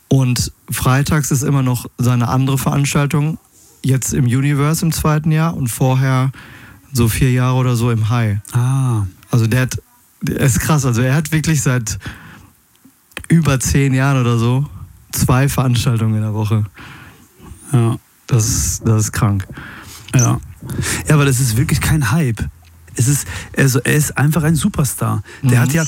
Und freitags ist immer noch seine andere Veranstaltung, jetzt im Universe im 2. Jahr und vorher so 4 Jahre oder so im High. Also der ist krass, also er hat wirklich seit über 10 Jahren oder so 2 Veranstaltungen in der Woche. Ja. Das ist krank. Ja, aber das ist wirklich kein Hype. Er ist einfach ein Superstar. Der hat ja,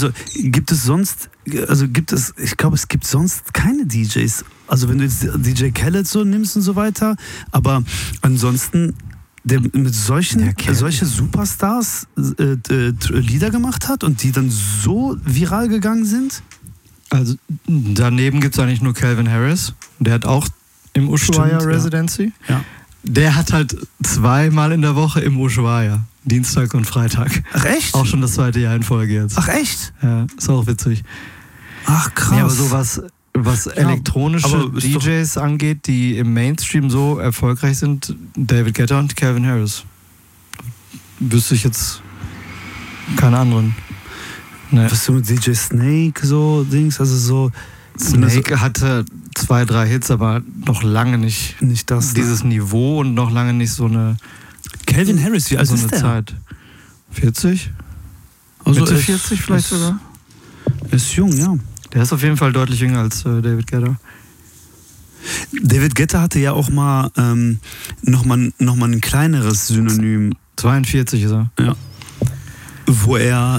ich glaube, es gibt sonst keine DJs. Also wenn du jetzt DJ Khaled so nimmst und so weiter, aber ansonsten, der mit solche Superstars Lieder gemacht hat und die dann so viral gegangen sind. Also daneben gibt es eigentlich nur Calvin Harris. Der hat auch im Ushuaia Residency. Ja. Der hat halt 2-mal in der Woche im Ushuaia. Dienstag und Freitag. Ach echt? Auch schon das 2. Jahr in Folge jetzt. Ach echt? Ja, ist auch witzig. Ach krass. Ja, aber so was elektronische DJs angeht, die im Mainstream so erfolgreich sind, David Guetta und Calvin Harris. Wüsste ich jetzt keine anderen. Nee. Was du mit DJ Snake so Dings, also so... Snake hatte 2, 3 Hits, aber noch lange nicht das, dieses Niveau und noch lange nicht so eine... Calvin Harris, wie alt ist der? Zeit. 40? Also Mitte 40 vielleicht sogar? Ist jung, ja. Der ist auf jeden Fall deutlich jünger als David Guetta. David Guetta hatte ja auch mal noch mal ein kleineres Synonym. 42 ist er. Ja. Wo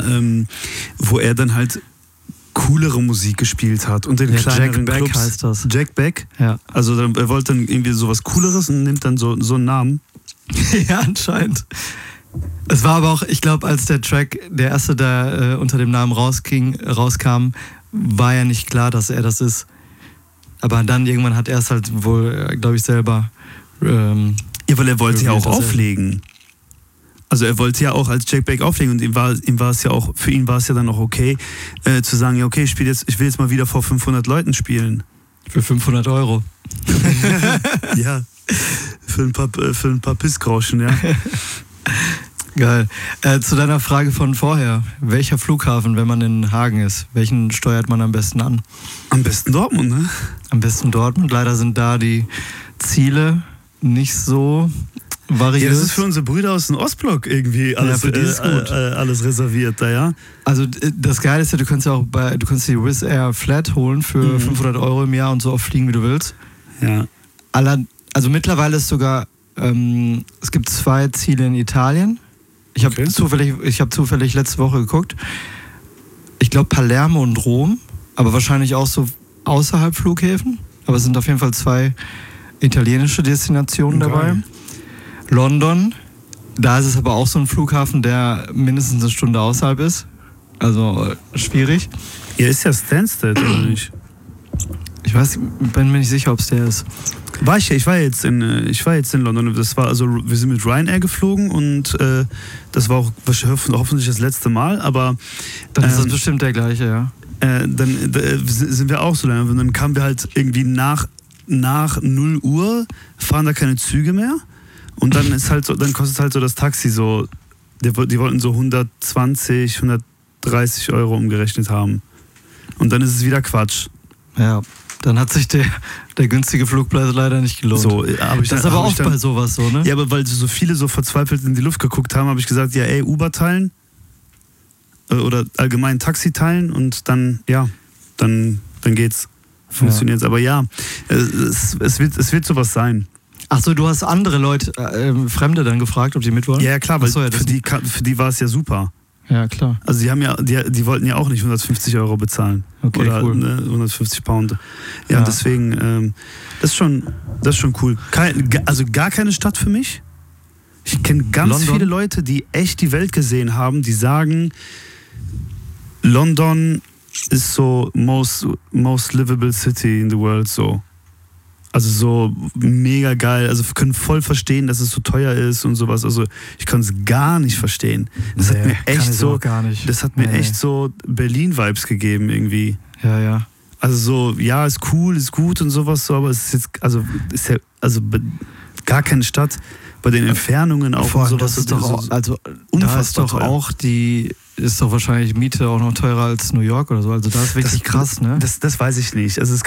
er dann halt coolere Musik gespielt hat und den kleineren Jack Beck Clubs. heißt das. Jack Beck? Ja. Also er wollte dann irgendwie sowas Cooleres und nimmt dann so einen Namen. Ja, anscheinend. Es war aber auch, ich glaube, als der Track, der erste, der unter dem Namen rauskam, war ja nicht klar, dass er das ist. Aber dann irgendwann hat er es halt wohl, glaube ich, selber. Ja, weil er wollte ja auch auflegen. Also er wollte ja auch als Jack Beck auflegen und für ihn war es ja dann auch okay, zu sagen, ja okay, ich will jetzt mal wieder vor 500 Leuten spielen. Für 500 €. Ja, für ein paar Pissgroschen, ja. Geil. Zu deiner Frage von vorher. Welcher Flughafen, wenn man in Hagen ist, welchen steuert man am besten an? Am besten Dortmund, ne? Am besten Dortmund. Leider sind da die Ziele nicht so variiert. Ja, das ist für unsere Brüder aus dem Ostblock irgendwie alles, für die ist gut. Alles reserviert da, ja. Also das Geile ist ja, du kannst die Wizz Air Flat holen für 500 € im Jahr und so oft fliegen, wie du willst. Ja. Also mittlerweile ist sogar, es gibt 2 Ziele in Italien. Ich habe zufällig letzte Woche geguckt. Ich glaube Palermo und Rom, aber wahrscheinlich auch so außerhalb Flughäfen. Aber es sind auf jeden Fall 2 italienische Destinationen dabei. London, da ist es aber auch so ein Flughafen, der mindestens eine Stunde außerhalb ist. Also schwierig. Ja, ist ja Stansted, oder nicht? Bin mir nicht sicher, ob es der ist. Ich war jetzt in London. Wir sind mit Ryanair geflogen und das war auch hoffentlich das letzte Mal, aber dann ist das bestimmt der gleiche, ja. Dann sind wir auch so lange. Und dann kamen wir halt irgendwie nach 0 Uhr, fahren da keine Züge mehr. Und dann kostet halt so das Taxi so, die wollten so 120, 130 € umgerechnet haben. Und dann ist es wieder Quatsch. Ja, dann hat sich der günstige Flugpreis leider nicht gelohnt. So, das ist aber auch bei sowas so, ne? Ja, aber weil so viele so verzweifelt in die Luft geguckt haben, habe ich gesagt, ja ey, Uber teilen oder allgemein Taxi teilen und dann geht's. Funktioniert's. Aber ja, es wird sowas sein. Ach so, du hast andere Leute, Fremde dann gefragt, ob die mit wollen? Ja, klar, weil für die war es ja super. Ja, klar. Also die wollten ja auch nicht 150 € bezahlen. Okay, oder cool. 150 Pound. Ja, deswegen, das ist schon cool. Also gar keine Stadt für mich. Ich kenne ganz viele Leute, die echt die Welt gesehen haben, die sagen, London ist so most livable city in the world, so. Also so mega geil, also wir können voll verstehen, dass es so teuer ist und sowas. Also ich kann es gar nicht verstehen. Das hat mir echt so Berlin-Vibes gegeben irgendwie. Ja, ja. Also so, ja, ist cool, ist gut und sowas, so, aber es ist jetzt, gar keine Stadt bei den Entfernungen auch und sowas. Das ist doch auch, also da ist doch auch ist doch wahrscheinlich Miete auch noch teurer als New York oder so. Also da ist wirklich krass, ne? Das weiß ich nicht. Also